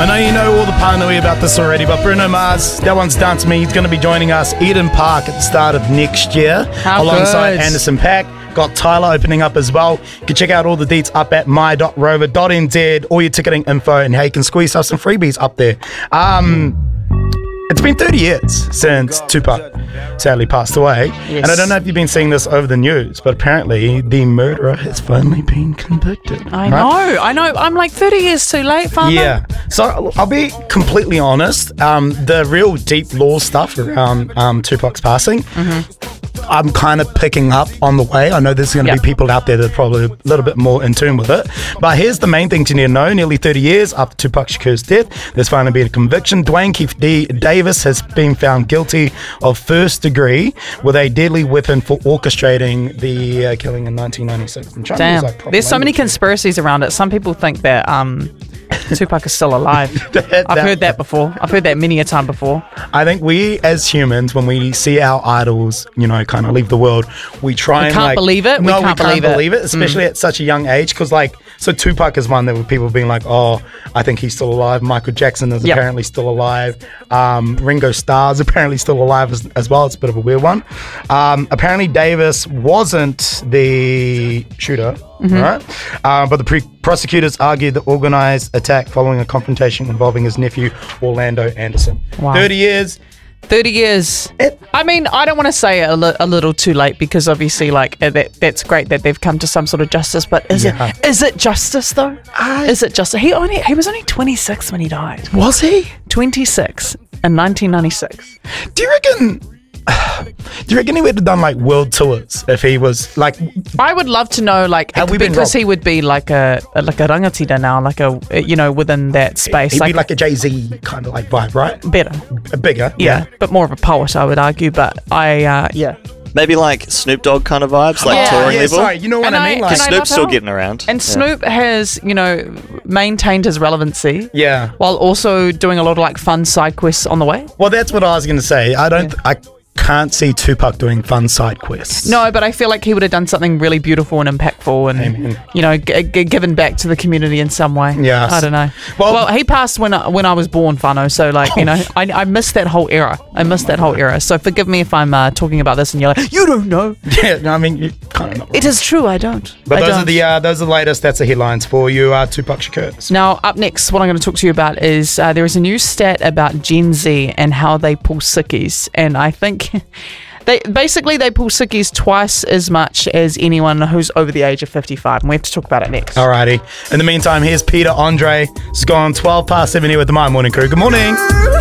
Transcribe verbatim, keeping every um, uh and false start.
I know you know all the parnui about this already, but Bruno Mars, that one's done to me. He's going to be joining us Eden Park at the start of next year. How alongside good. Anderson .Paak. Got Tyler opening up as well. You can check out all the deets up at my dot rover dot n z, all your ticketing info, and how you can squeeze us some freebies up there. Um, it's been thirty years since Tupac sadly passed away. Yes. And I don't know if you've been seeing this over the news, but apparently the murderer has finally been convicted. I right? know, I know. I'm like thirty years too late, Farmer. Yeah. So I'll be completely honest. Um, the real deep law stuff around um, Tupac's passing, mm-hmm. I'm kind of picking up on the way. I know there's going to yep. be people out there that are probably a little bit more in tune with it. But here's the main thing you need to know. Nearly thirty years after Tupac Shakur's death, there's finally been a conviction. Dwayne Keith D. Davis has been found guilty of first degree with a deadly weapon for orchestrating the uh, killing in nineteen ninety-six. I'm trying Damn. to use, like, There's so many language. conspiracies around it. Some people think that um, Tupac is still alive. That- I've that- heard that before. I've heard that many a time before. I think we as humans, when we see our idols, you know, kind of leave the world, we try We and can't like, believe it. We No, can't we can't believe it. believe it, especially at such a young age. Because like, so Tupac is one that were people being like, oh, I think he's still alive. Michael Jackson is Yep. apparently still alive. Um, Ringo Starr's apparently still alive as, as well. It's a bit of a weird one. Um, apparently Davis wasn't the shooter. Mm-hmm. Right, uh, but the pre- prosecutors argued the organized attack following a confrontation involving his nephew Orlando Anderson. Wow. Thirty years. thirty years. It- I mean, I don't want to say it a, li- a little too late because obviously, like, uh, that that's great that they've come to some sort of justice. But is Yeah. it is it justice though? I- is it justice? He only he was only twenty-six when he died. Was he? twenty-six in nineteen ninety-six. Do you reckon? Do you reckon he would have done like world tours if he was like? I would love to know, like, Have we been because robbed? he would be like a like a rangatira now, like a you know within that space, He'd like, be like a Jay-Z kind of like vibe, right? better, A bigger, yeah, but more of a poet, I would argue. But I, uh, yeah, Maybe like Snoop Dogg kind of vibes, like Yeah. touring yeah, level. sorry, you know what And I I- mean? can Like, Because I- Snoop's love still how- getting around. and Yeah. Snoop has you know maintained his relevancy. yeah. While also doing a lot of like fun side quests on the way. Well, that's what I was going to say. I don't. I can't see Tupac doing fun side quests. No, but I feel like he would have done something really beautiful and impactful, and Amen. you know, g- g- given back to the community in some way. Yes. I don't know. Well- Well, he passed when I, when I was born, Whānau. So like, you know, I, I missed that whole era. I missed that whole era. So forgive me if I'm uh, talking about this and you're like, you don't know. Yeah, no, I mean, you kind of not. It is true. I don't. But I those don't. are the uh, those are the latest. That's the headlines for you, uh, Tupac Shakur. Now, up next, what I'm going to talk to you about is uh, there is a new stat about Gen Z and how they pull sickies. And I think they basically they pull sickies twice as much as anyone who's over the age of fifty-five. And we have to talk about it next. Alrighty. In the meantime, here's Peter Andre. It's gone twelve past seven here with the My Morning Crew. Good morning.